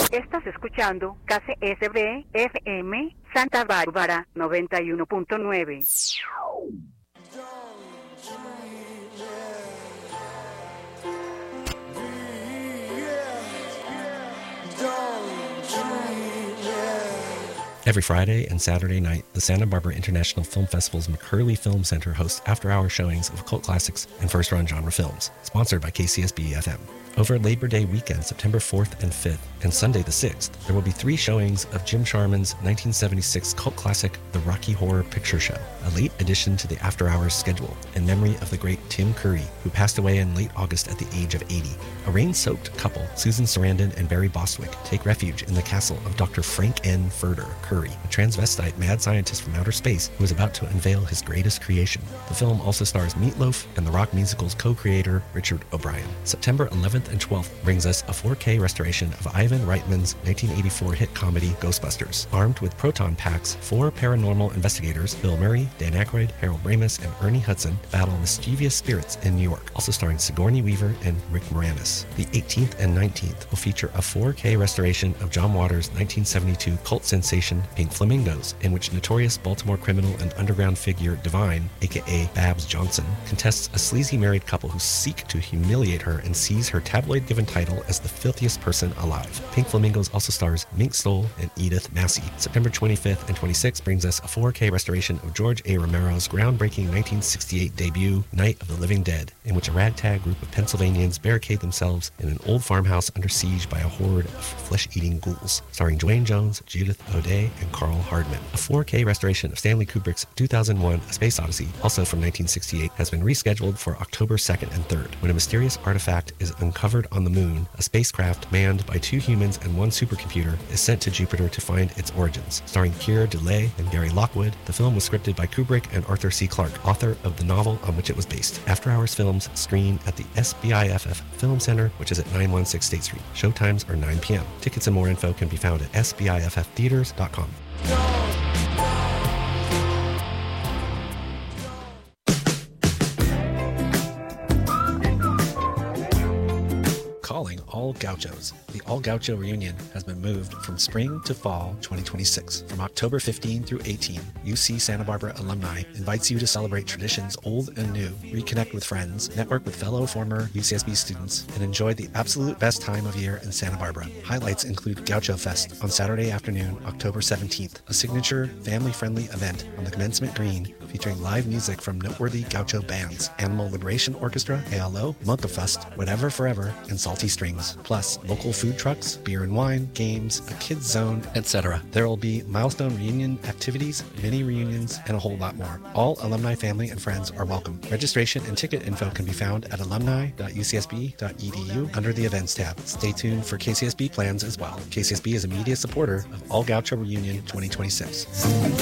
Estás escuchando KCSB FM Santa Bárbara 91.9. Every Friday and Saturday night, the Santa Barbara International Film Festival's McCurley Film Center hosts after-hour showings of cult classics and first-run genre films, sponsored by KCSB-FM. Over Labor Day weekend, September 4th and 5th, and Sunday the 6th, there will be 3 showings of Jim Sharman's 1976 cult classic, The Rocky Horror Picture Show, a late addition to the after-hours schedule in memory of the great Tim Curry, who passed away in late August at the age of 80. A rain-soaked couple, Susan Sarandon and Barry Bostwick, take refuge in the castle of Dr. Frank N. Furter Curry, a transvestite mad scientist from outer space who is about to unveil his greatest creation. The film also stars Meatloaf and the rock musical's co-creator Richard O'Brien. September 11th and 12th brings us a 4K restoration of Ivan Reitman's 1984 hit comedy Ghostbusters. Armed with proton packs, 4 paranormal investigators, Bill Murray, Dan Aykroyd, Harold Ramis, and Ernie Hudson, battle mischievous spirits in New York, also starring Sigourney Weaver and Rick Moranis. The 18th and 19th will feature a 4K restoration of John Waters' 1972 cult sensation Pink Flamingos, in which notorious Baltimore criminal and underground figure Divine, aka Babs Johnson, contests a sleazy married couple who seek to humiliate her and seize her tabloid-given title as the filthiest person alive. Pink Flamingos also stars Mink Stole and Edith Massey. September 25th and 26th brings us a 4K restoration of George A. Romero's groundbreaking 1968 debut, Night of the Living Dead, in which a ragtag group of Pennsylvanians barricade themselves in an old farmhouse under siege by a horde of flesh-eating ghouls, starring Dwayne Jones, Judith O'Dea, and Carl Hardman. A 4K restoration of Stanley Kubrick's 2001 A Space Odyssey, also from 1968, has been rescheduled for October 2nd and 3rd, when a mysterious artifact is uncovered on the moon. A spacecraft manned by 2 humans and 1 supercomputer is sent to Jupiter to find its origins. Starring Keira DeLay and Gary Lockwood, the film was scripted by Kubrick and Arthur C. Clarke, author of the novel on which it was based. After Hours films screen at the SBIFF Film Center, which is at 916 State Street. Showtimes are 9 p.m. Tickets and more info can be found at sbifftheaters.com. Calling all gauchos. The All Gaucho Reunion has been moved from spring to fall 2026. From October 15 through 18, UC Santa Barbara alumni invites you to celebrate traditions old and new, reconnect with friends, network with fellow former UCSB students, and enjoy the absolute best time of year in Santa Barbara. Highlights include Gaucho Fest on Saturday afternoon, October 17th, a signature family-friendly event on the commencement green featuring live music from noteworthy gaucho bands, Animal Liberation Orchestra, ALO, Monkafust, Whatever Forever, and Salty Strings, plus local food trucks, beer and wine, games, a kids zone, etc. There will be milestone reunion activities, mini reunions, and a whole lot more. All alumni, family, and friends are welcome. Registration and ticket info can be found at alumni.ucsb.edu under the events tab. Stay tuned for KCSB plans as well. KCSB is a media supporter of All Gaucho Reunion 2026.